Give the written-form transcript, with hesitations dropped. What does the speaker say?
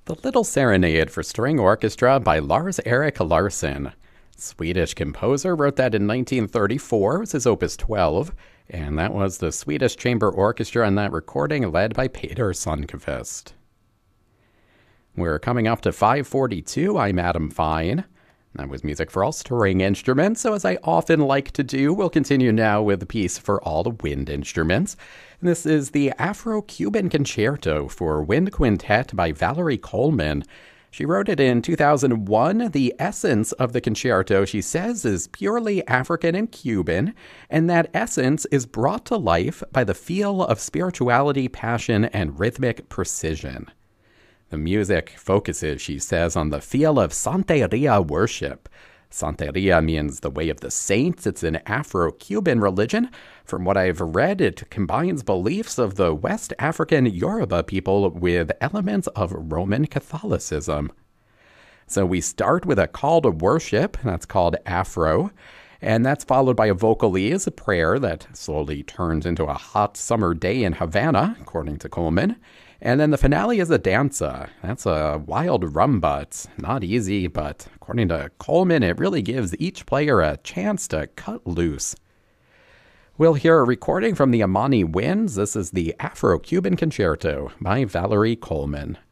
The Little Serenade for String Orchestra by Lars-Erik Larsson. Swedish composer, wrote that in 1934. It was his opus 12, and that was the Swedish Chamber Orchestra on that recording, led by Peter Sundqvist. We're coming up to 5:42. I'm Adam Fine. That was music for all string instruments, so as I often like to do, we'll continue now with a piece for all the wind instruments. This is the Afro-Cuban Concerto for Wind Quintet by Valerie Coleman. She wrote it in 2001. The essence of the concerto, she says, is purely African and Cuban, and that essence is brought to life by the feel of spirituality, passion, and rhythmic precision. The music focuses, she says, on the feel of Santeria worship. Santeria means the way of the saints. It's an Afro-Cuban religion. From what I've read, it combines beliefs of the West African Yoruba people with elements of Roman Catholicism. So we start with a call to worship, that's called Afro, and that's followed by a vocalese, a prayer that slowly turns into a hot summer day in Havana, according to Coleman. And then the finale is a danza. That's a wild rumba. It's not easy, but according to Coleman, it really gives each player a chance to cut loose. We'll hear a recording from the Amani Winds. This is the Afro-Cuban Concerto by Valerie Coleman.